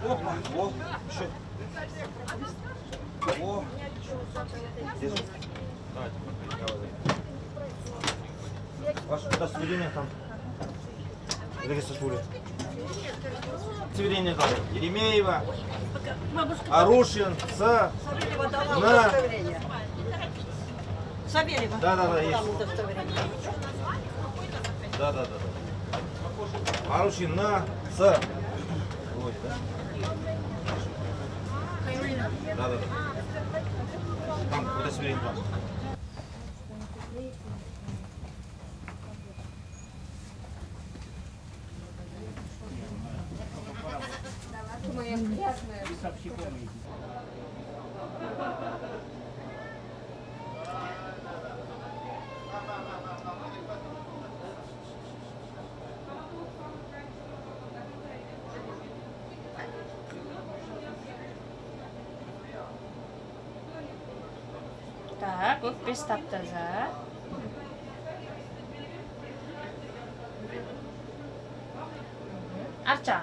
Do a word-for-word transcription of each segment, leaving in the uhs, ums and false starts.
О, еще. О. Держи. Ваше удостоверение там. Регистратуре. Удостоверение там. Еремеева. Арушин. С. На. Савельева. Да, да, да, есть. Да, да, да, да. Арушин на. С. Вот, да. Да, да, да. Там, удостоверение там. Моя грязная. Так, вот пристав таза. Арча.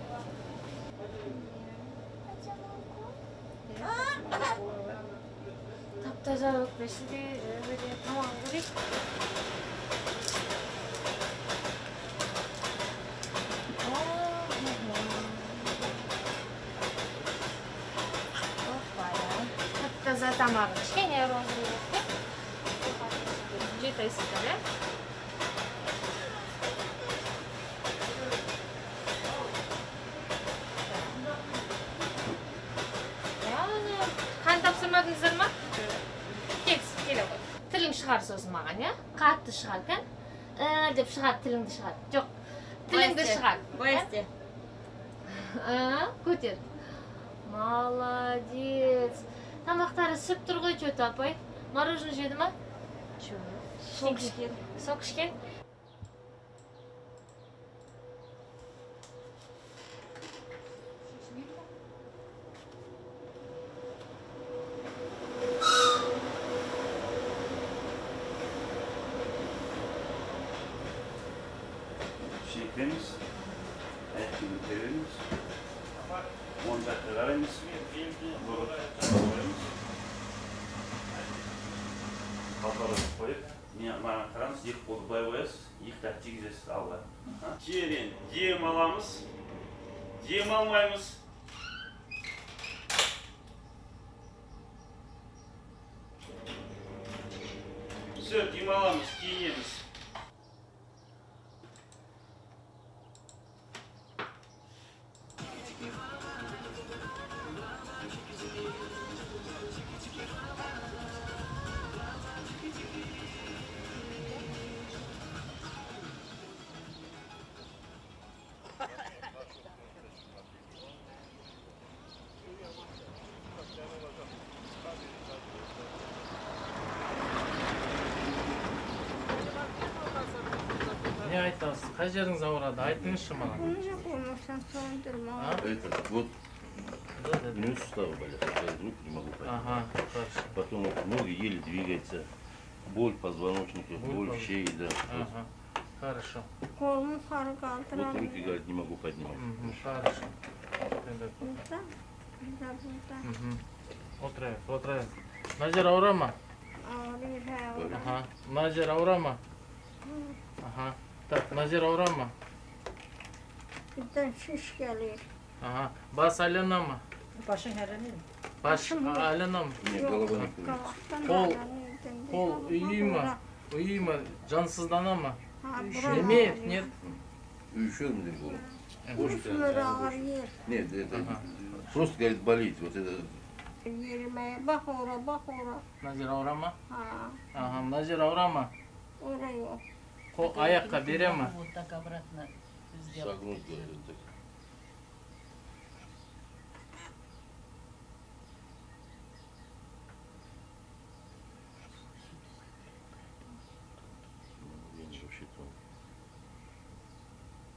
Тап-таза өкпесінде тамақ керек. Тап-таза тамағын кішкене розовый жетайсыздар, иә? Қан тапсырмадыңыздар ма? Келсін, келе ғой. Тілің шығар сосын маған, иә? Қатты шығар, кән? Деп шығар, тіліңді шығар. Жоқ, тіліңді шығар. Байсте. Көтер. Молодец. Тамақтары сүп тұр ғой, чөті апай. Мороженое жеді ма? Сок ішкен. Сок ішкен? Şeklimiz, etkinliklerimiz, montajlarımız, қалпағын қойып, маған қараңыз, екі қолды былай қоясыз, екі тәп тигізесіз алға. Терең дем аламыз, дем алмаймыз. Все, дем аламыз, киінеміз. Не айтасыз? Қай жеріңіз ауырады? Айтыңызшы маған. Это вот вниз сустава болят, руки не могу поднять. Ага, хорошо. Потом вот ноги еле двигаются, боль в позвоночнике, боль в шее, да. Ага, хорошо. Вот руки, говорит, не могу поднимать. Хорошо. Отырайық, отырайық. Мына жер ауыра ма? Ага. Мына жер ауыра ма? Ага. Так, мына жер ауыра ма? Bizden şiş geliyor. Ага. Бас айлана ма? Başın herhalde. Баш айлана ма? Нет, голова не кружится. Қол, қол үйі ма? Үйі ма? Жансыздана ма? Неме? Нет? Uyuşuyorum dedim oğlum. Şunları ağır yer. Нет, это просто, говорит, болит. Вот это Yerime bak ora bak ora. Мына жер ауыра ма? Ha, Ага, мына жер ауыра ма? ora yok. Қол аяққа бере ма? Вот так обратно сделать. согнуть, говорит, так. Я не рассчитывал.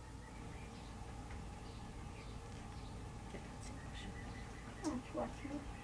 Aç bakayım.